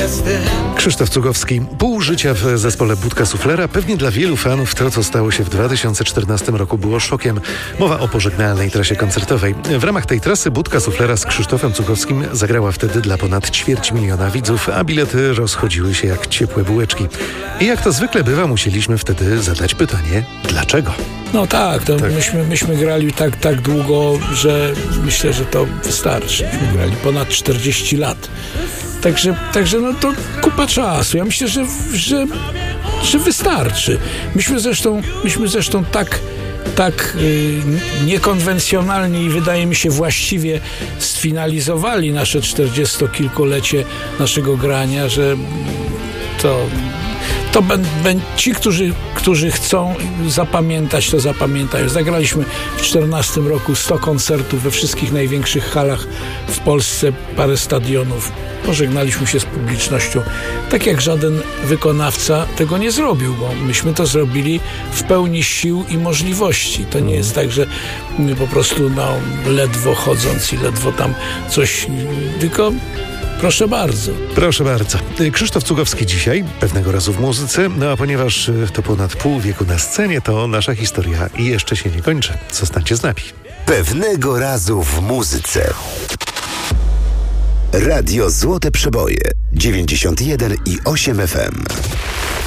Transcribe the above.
jestem. Krzysztof Cugowski. Pół życia w zespole Budka Suflera. Pewnie dla wielu fanów to, co stało się w 2014 roku, było szokiem. Mowa o pożegnalnej trasie koncertowej. W ramach tej trasy Budka Suflera z Krzysztofem Cugowskim zagrała wtedy dla ponad 250 000 widzów, a bilety rozchodziły się jak ciepłe bułeczki. I jak to zwykle bywa, musieliśmy wtedy zadać pytanie, dlaczego? No tak, myśmy grali tak długo, że myślę, że to wystarczy. Myśmy grali ponad 40 lat. Także no to kupa czasu. Ja myślę, że wystarczy. Myśmy zresztą tak niekonwencjonalnie i wydaje mi się właściwie sfinalizowali nasze 40-kilkulecie naszego grania, że ci, którzy chcą zapamiętać, to zapamiętają. Zagraliśmy w 2014 roku 100 koncertów we wszystkich największych halach w Polsce, parę stadionów. Pożegnaliśmy się z publicznością. Tak jak żaden wykonawca tego nie zrobił, bo myśmy to zrobili w pełni sił i możliwości. To nie jest tak, że po prostu ledwo chodząc i ledwo tam coś, tylko proszę bardzo. Proszę bardzo. Krzysztof Cugowski dzisiaj, pewnego razu w muzyce, no a ponieważ to ponad pół wieku na scenie, to nasza historia i jeszcze się nie kończy. Zostańcie z nami. Pewnego razu w muzyce. Radio Złote Przeboje 91,8 FM.